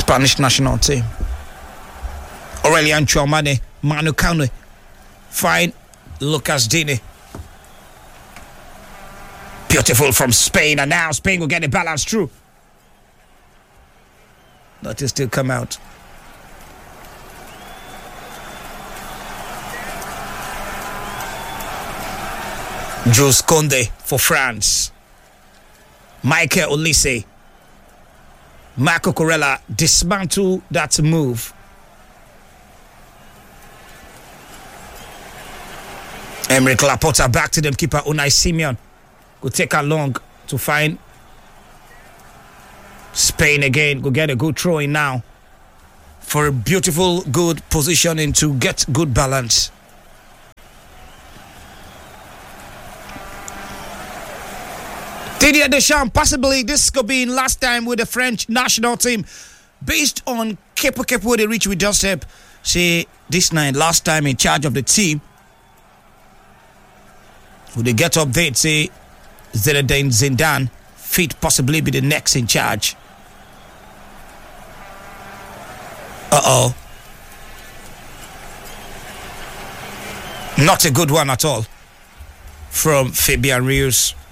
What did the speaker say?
Spanish national team. Aurelian Tchouameni, Manu Kone, fine. Lucas Digne. Beautiful from Spain, and now Spain will get the balance through. Let it still come out. Jules Koundé for France. Michael Olise. Marco Corella dismantle that move. Emerick Laporta back to them. Keeper Unai Simon could take along to find Spain again. Go get a good throw in now for a beautiful, good positioning to get good balance. Didier Deschamps, possibly this could be in last time with the French national team. Based on Kepa where they reach with Josep, say this night, last time in charge of the team. Would they get update, say Zinedine Zidane fit possibly be the next in charge? Not a good one at all from Fabian Ruiz.